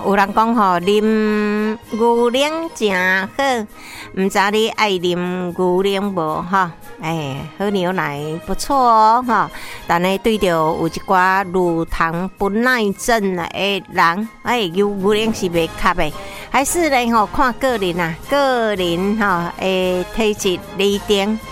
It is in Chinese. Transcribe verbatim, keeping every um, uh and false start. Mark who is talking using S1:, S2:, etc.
S1: 有人讲吼，啉牛奶真好，唔知你爱啉牛奶无吼？哎，喝牛奶不错哦吼，但係對着有一寡乳糖不耐症的人，哎，牛牛奶是袂吸的，還是咧吼看個人啊，個人吼誒體質嚟定。